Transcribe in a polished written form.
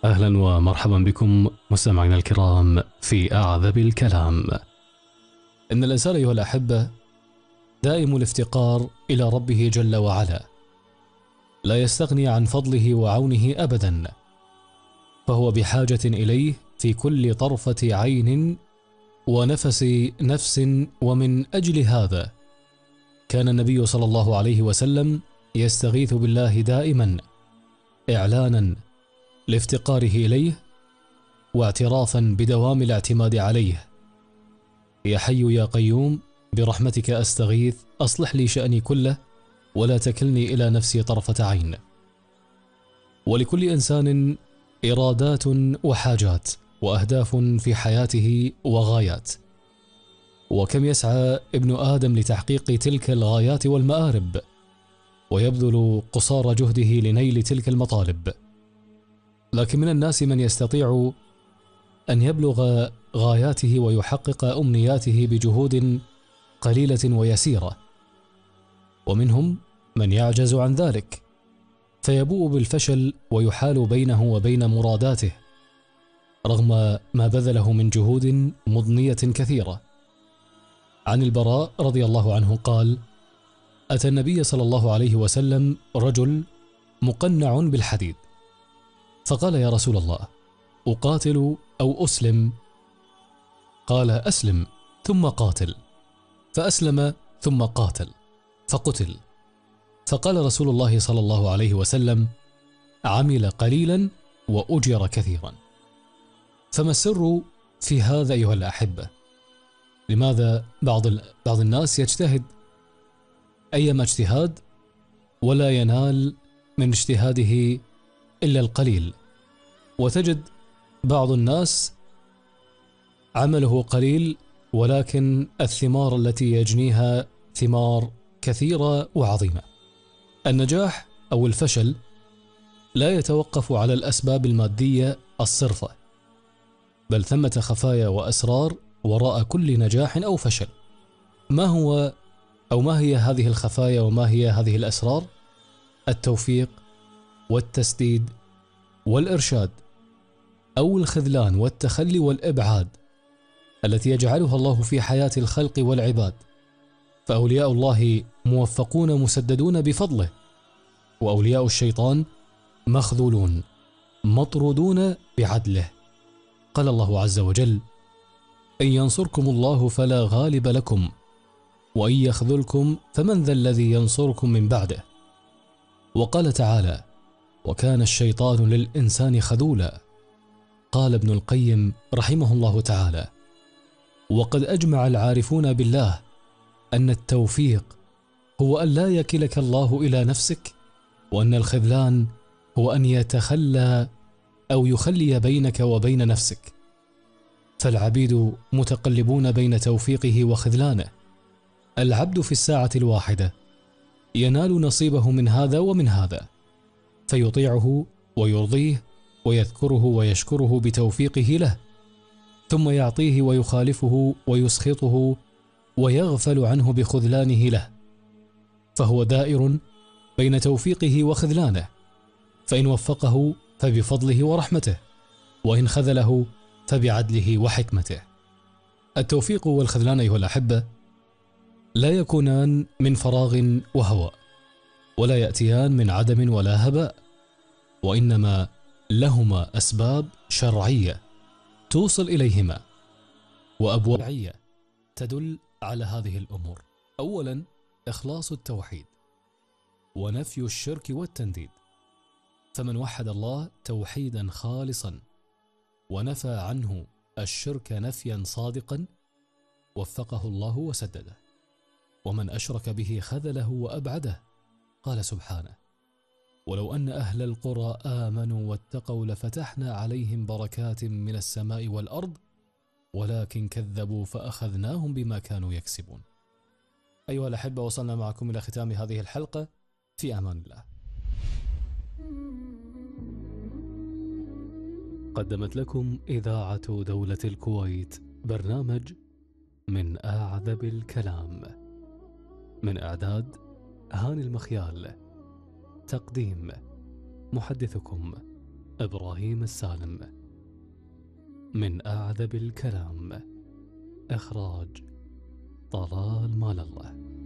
أهلا ومرحبا بكم مستمعينا الكرام في أعذب الكلام. إن الإنسان أيها الأحبة دائم الافتقار إلى ربه جل وعلا، لا يستغني عن فضله وعونه أبدا، فهو بحاجة إليه في كل طرفة عين ونفس نفس. ومن أجل هذا كان النبي صلى الله عليه وسلم يستغيث بالله دائما، إعلانا لافتقاره إليه واعترافا بدوام الاعتماد عليه. يا حي يا قيوم برحمتك أستغيث أصلح لي شأني كله ولا تكلني إلى نفسي طرفة عين. ولكل إنسان إرادات وحاجات وأهداف في حياته وغايات، وكم يسعى ابن آدم لتحقيق تلك الغايات والمآرب، ويبذل قصارى جهده لنيل تلك المطالب. لكن من الناس من يستطيع أن يبلغ غاياته ويحقق أمنياته بجهود قليلة ويسيرة، ومنهم من يعجز عن ذلك فيبوء بالفشل ويحال بينه وبين مراداته رغم ما بذله من جهود مضنية كثيرة. عن البراء رضي الله عنه قال: أتى النبي صلى الله عليه وسلم رجل مقنع بالحديد، فقال: يا رسول الله، أقاتل أو أسلم؟ قال: أسلم ثم قاتل. فأسلم ثم قاتل فقتل. فقال رسول الله صلى الله عليه وسلم: عمل قليلا وأجر كثيرا. فما السر في هذا أيها الأحبة؟ لماذا بعض الناس يجتهد أيما اجتهاد ولا ينال من اجتهاده إلا القليل، وتجد بعض الناس عمله قليل ولكن الثمار التي يجنيها ثمار كثيرة وعظيمة؟ النجاح أو الفشل لا يتوقف على الأسباب المادية الصرفة، بل ثمة خفايا وأسرار وراء كل نجاح أو فشل. ما هو أو ما هي هذه الخفايا وما هي هذه الأسرار؟ التوفيق والتسديد والإرشاد، أو الخذلان والتخلي والإبعاد التي يجعلها الله في حياة الخلق والعباد. فأولياء الله موفقون مسددون بفضله، وأولياء الشيطان مخذولون مطرودون بعدله. قال الله عز وجل: إن ينصركم الله فلا غالب لكم وإن يخذلكم فمن ذا الذي ينصركم من بعده. وقال تعالى: وكان الشيطان للإنسان خذولا. قال ابن القيم رحمه الله تعالى: وقد أجمع العارفون بالله أن التوفيق هو أن لا يكلك الله إلى نفسك، وأن الخذلان هو أن يتخلى أو يخلي بينك وبين نفسك. فالعبيد متقلبون بين توفيقه وخذلانه. العبد في الساعة الواحدة ينال نصيبه من هذا ومن هذا، فيطيعه ويرضيه ويذكره ويشكره بتوفيقه له، ثم يعطيه ويخالفه ويسخطه ويغفل عنه بخذلانه له، فهو دائر بين توفيقه وخذلانه، فإن وفقه فبفضله ورحمته، وإن خذله فبعدله وحكمته. التوفيق والخذلان أيها الأحبة لا يكونان من فراغ وهواء، ولا يأتيان من عدم ولا هباء، وإنما لهما أسباب شرعية توصل إليهما، وأبواب شرعية تدل على هذه الأمور. أولا، إخلاص التوحيد ونفي الشرك والتنديد. فمن وحد الله توحيدا خالصا ونفى عنه الشرك نفيا صادقا وفقه الله وسدده، ومن أشرك به خذله وأبعده. قال سبحانه: ولو أن أهل القرى آمنوا واتقوا لفتحنا عليهم بركات من السماء والأرض ولكن كذبوا فأخذناهم بما كانوا يكسبون. أيها الأحبة، وصلنا معكم إلى ختام هذه الحلقة، في أمان الله. قدمت لكم إذاعة دولة الكويت برنامج من أعذب الكلام، من إعداد هاني المخيال، تقديم محدثكم إبراهيم السالم. من أعذب الكلام. إخراج طلال مال الله.